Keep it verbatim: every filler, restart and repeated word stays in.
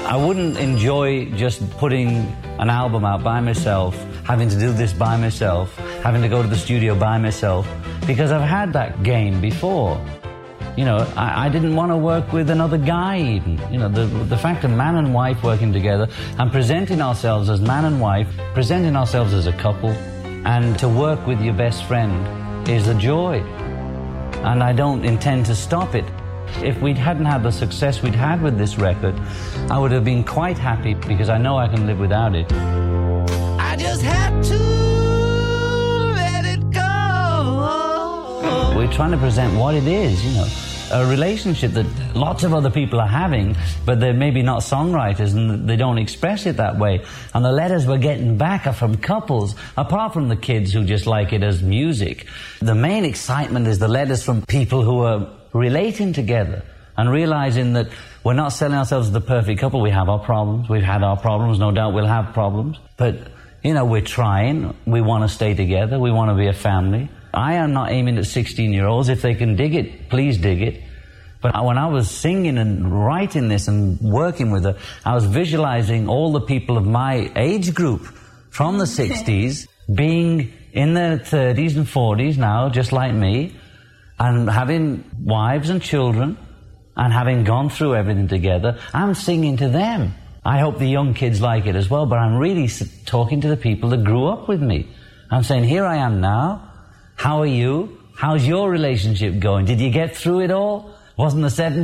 I wouldn't enjoy just putting an album out by myself, having to do this by myself, having to go to the studio by myself, because I've had that game before. You know, I, I didn't want to work with another guy even. You know, the, the fact of man and wife working together and presenting ourselves as man and wife, presenting ourselves as a couple, and to work with your best friend is a joy. And I don't intend to stop it. If we hadn't had the success we'd had with this record, I would have been quite happy because I know I can live without it. I just had to let it go. We're trying to present what it is, you know, a relationship that lots of other people are having, but they're maybe not songwriters and they don't express it that way. And the letters we're getting back are from couples, apart from the kids who just like it as music. The main excitement is the letters from people who are relating together and realizing that we're not selling ourselves as the perfect couple. We have our problems. We've had our problems. No doubt we'll have problems. But, you know, we're trying. We want to stay together. We want to be a family. I am not aiming at sixteen-year-olds. If they can dig it, please dig it. But when I was singing and writing this and working with her, I was visualizing all the people of my age group from the sixties being in their thirties and forties now, just like me, and having wives and children, and having gone through everything together. I'm singing to them. I hope the young kids like it as well, but I'm really talking to the people that grew up with me. I'm saying, here I am now. How are you? How's your relationship going? Did you get through it all? Wasn't the seventies